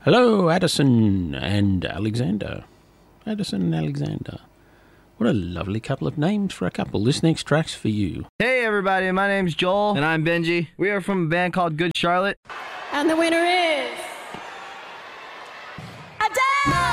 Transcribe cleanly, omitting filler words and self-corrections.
Hello, Addison and Alexander. Addison and Alexander. What a lovely couple of names for a couple. This next track's for you. Hey everybody, my name's Joel. And I'm Benji. We are from a band called Good Charlotte. And the winner is Adele!